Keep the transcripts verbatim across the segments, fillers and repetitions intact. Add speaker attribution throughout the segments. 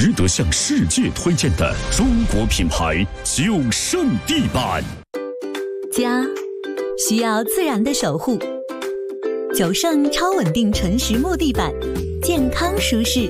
Speaker 1: 值得向世界推荐的中国品牌九胜地板。
Speaker 2: 家需要自然的守护，九胜超稳定纯实木地板，健康舒适。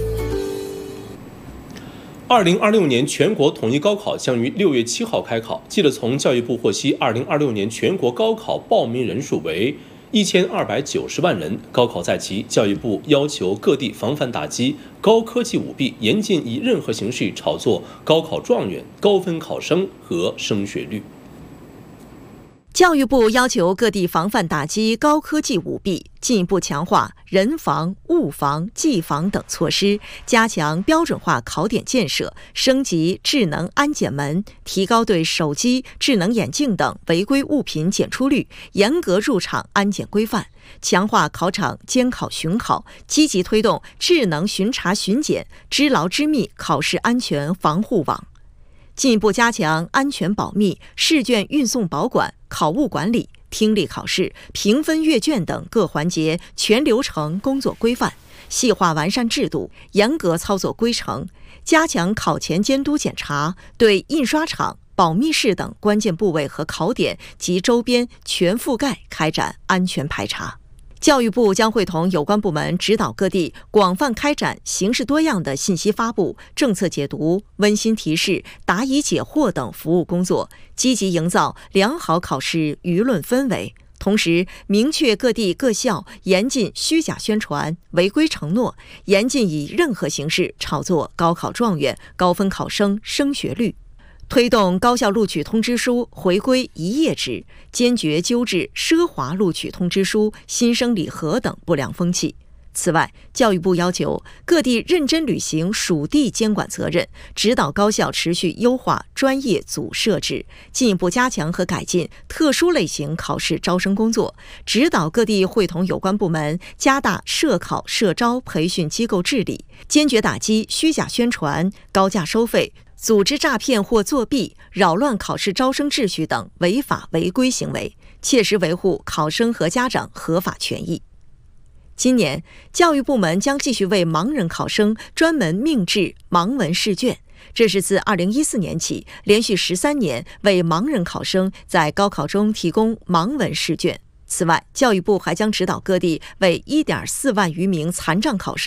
Speaker 3: 二零二六年全国统一高考将于六月七号开考。记者从教育部获悉，二零二六年全国高考报名人数为一千二百九十万人。高考在即，教育部要求各地防范打击高科技舞弊，严禁以任何形式炒作高考状元、高分考生和升学率。
Speaker 4: 教育部要求各地防范打击高科技舞弊，进一步强化人防、物防、技防等措施，加强标准化考点建设，升级智能安检门，提高对手机、智能眼镜等违规物品检出率，严格入场安检规范，强化考场监考巡考，积极推动智能巡查巡检，织牢织密考试安全防护网。进一步加强安全保密、试卷运送保管、考务管理、听力考试、评分阅卷等各环节全流程工作规范，细化完善制度，严格操作规程，加强考前监督检查，对印刷厂、保密室等关键部位和考点及周边全覆盖开展安全排查。教育部将会同有关部门指导各地广泛开展形式多样的信息发布、政策解读、温馨提示、答疑解惑等服务工作，积极营造良好考试舆论氛围。同时，明确各地各校严禁虚假宣传、违规承诺，严禁以任何形式炒作高考状元、高分考生升学率。推动高校录取通知书回归一页制，坚决纠治奢华录取通知书、新生礼盒等不良风气。此外，教育部要求各地认真履行属地监管责任，指导高校持续优化专业组设置，进一步加强和改进特殊类型考试招生工作，指导各地会同有关部门加大涉考涉招培训机构治理，坚决打击虚假宣传、高价收费、组织诈骗或作弊、扰乱考试招生秩序等违法违规行为，切实维护考生和家长合法权益。今年，教育部门将继续为盲人考生专门命制盲文试卷，这是自二零一四年起连续十三年为盲人考生在高考中提供盲文试卷。此外，教育部还将指导各地为一点四万余名残障考生